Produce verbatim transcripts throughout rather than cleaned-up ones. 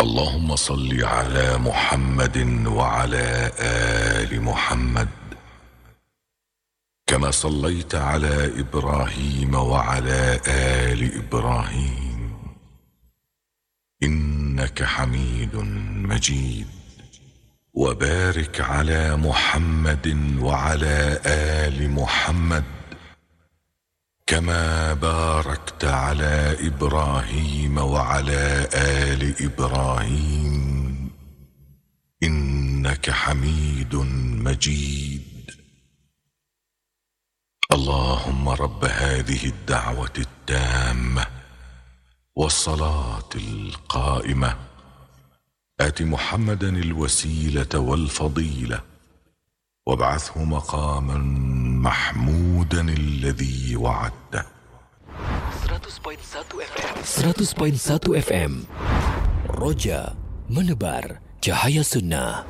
اللهم صل على محمد وعلى آل محمد كما صليت على إبراهيم وعلى آل إبراهيم إنك حميد مجيد. وبارك على محمد وعلى آل محمد كما باركت على إبراهيم وعلى آل إبراهيم إنك حميد مجيد. اللهم رب هذه الدعوة التامة والصلاة القائمة آت محمدا الوسيلة والفضيلة وابعثه مقاما محمودا الذي وعدته. seratus koma satu F M Roja menebar cahaya sunnah.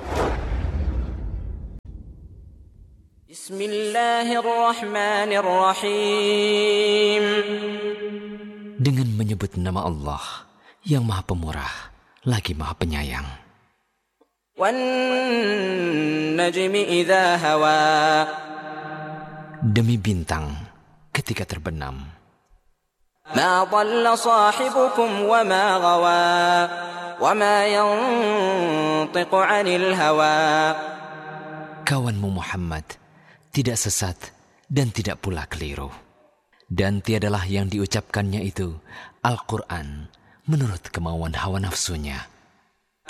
Bismillahirrahmanirrahim. Dengan menyebut nama Allah yang Maha Pemurah lagi Maha Penyayang. Wan najmi idza hawa. Demi bintang ketika terbenam. Ma dhalla sahibukum wa ma ghawa wa ma yantiqu 'anil hawa. Kawanmu Muhammad tidak sesat dan tidak pula keliru. Dan tiadalah yang diucapkannya itu Al-Quran menurut kemauan hawa nafsunya.